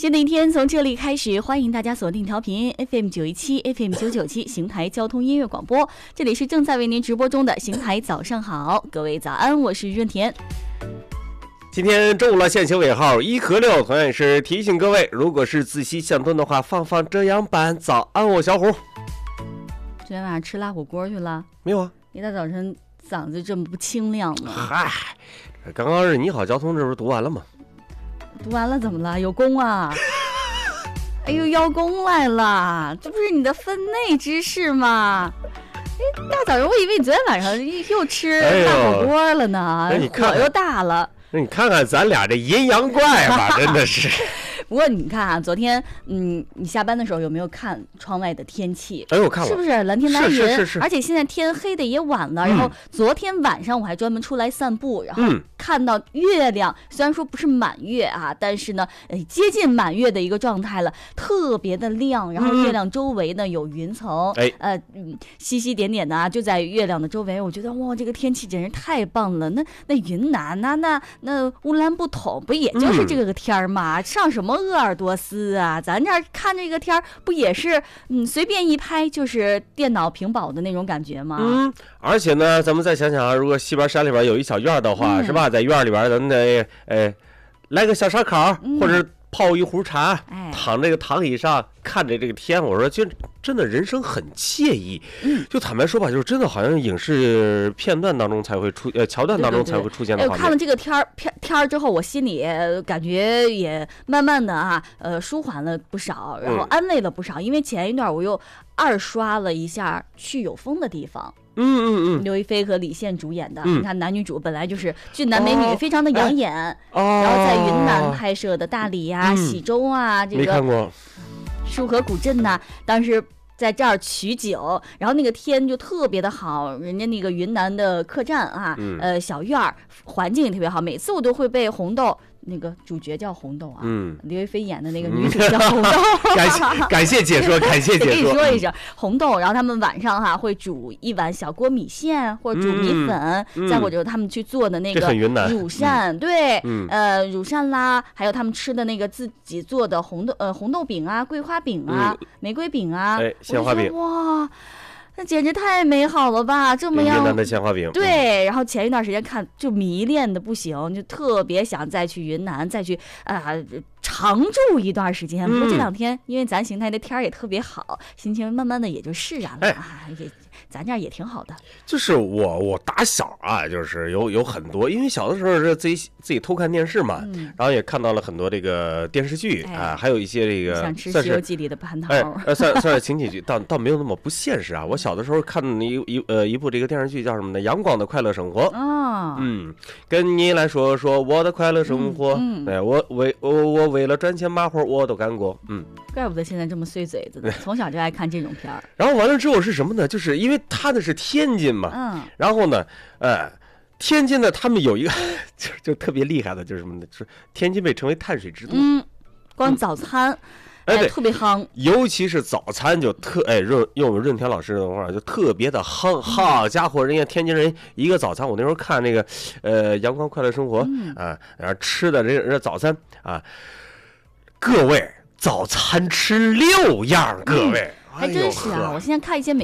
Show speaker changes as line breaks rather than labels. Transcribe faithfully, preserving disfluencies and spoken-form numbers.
新的一天从这里开始，欢迎大家锁定调频 F M 九一七 F M 九九七邢台交通音乐广播，这里是正在为您直播中的邢台早上好，各位早安，我是润田。
今天中午了，限行尾号一和六，同样也是提醒各位，如果是自西向东的话，放放遮阳板。早安，我小虎。
昨天晚上吃辣火锅去了？
没有啊，
一大早晨嗓子这么不清亮呢。
嗨，刚刚是你好交通，这不是读完了吗？
读完了怎么了？有功啊！哎呦，邀功来了，这不是你的分内之事吗？哎，大早上我以为你昨天晚上又吃大火锅了呢，
哎、
火又大了。
那你看看咱俩这阴阳怪吧，真的是。
不过你看啊，昨天嗯，你下班的时候有没有看窗外的天气？
哎，我看了，
是不是蓝天白云？
是是是是。
而且现在天黑的也晚了，嗯、然后昨天晚上我还专门出来散步，然后看到月亮，嗯、虽然说不是满月啊，但是呢，呃，接近满月的一个状态了，特别的亮。然后月亮周围呢有云层，
哎、
嗯，呃，嗯，稀稀点点的啊，就在月亮的周围。我觉得哇，这个天气真是太棒了。那那云南呐、啊，那那乌兰布统不也就是这个天儿吗？嗯、上什么鄂尔多斯啊，咱这儿看这个天儿不也是嗯随便一拍就是电脑屏保的那种感觉吗？
嗯，而且呢，咱们再想想啊，如果西边山里边有一小院的话，嗯、是吧？在院里边咱得呃来个小烧烤，嗯、或者泡一壶茶，哎、躺这个躺椅上看着这个天，我说就真的人生很惬意。嗯，就坦白说吧，就是真的好像影视片段当中才会出呃桥段当中才会出现的画面。
对对对，看了这个天儿天天儿之后，我心里感觉也慢慢的啊呃舒缓了不少，然后安慰了不少，嗯、因为前一段我又二刷了一下去有风的地方。
嗯嗯嗯，
刘亦菲和李现主演的，嗯、你看男女主本来就是俊男美女，哦、非常的养眼，哦、然后在云南拍摄的大理呀、啊、嗯、喜洲啊，这个
没看过
束河古镇呐、啊，当时在这儿取景，然后那个天就特别的好，人家那个云南的客栈啊，嗯、呃小院儿环境也特别好，每次我都会被红豆。那个主角叫红豆啊，嗯，刘亦菲演的那个女主叫红豆，
嗯、感谢感谢解说，感谢解说，
跟你说一声，红豆，然后他们晚上哈、啊、会煮一碗小锅米线，或者煮米粉，嗯、再或者他们去做的那个乳扇，对，嗯、呃乳扇啦，还有他们吃的那个自己做的红豆呃红豆饼啊、桂花饼啊、嗯、玫瑰饼啊，
哎，鲜花饼，
哇。那简直太美好了吧！这么样，
云南的鲜花饼。
对，然后前一段时间看就迷恋的不行，就特别想再去云南，再去啊、呃、常住一段时间。不过这两天，因为咱邢台的天儿也特别好，心情慢慢的也就释然了、哎、啊，也咱这儿也挺好的。
就是我我打小啊，就是有有很多，因为小的时候是自己自己偷看电视嘛，嗯、然后也看到了很多这个电视剧、哎、啊，还有一些这个
想吃《西游记》里的蟠桃，
哎，算算是情景剧，倒倒没有那么不现实啊。我小的时候看一一呃一部这个电视剧叫什么呢？阳光的快乐生活。
哦，
嗯，跟你来说说我的快乐生活。嗯，嗯哎，我为我我为了赚钱把活我都干过。嗯，
怪不得现在这么碎嘴子呢，从小就爱看这种片儿。
然后完了之后是什么呢？就是因为他的是天津嘛，嗯，然后呢，呃，天津呢，他们有一个就就特别厉害的，就是什么呢？就是天津被称为碳水之都。
嗯，光早餐。嗯哎，对，特别夯，
尤其是早餐就特哎润用润田老师的话就特别的夯，好家伙，人家天津人一个早餐，我那时候看那个呃阳光快乐生活、嗯、啊，然后吃的这这早餐啊，各位早餐吃六样，各位。
嗯还真是啊！我现在看一些美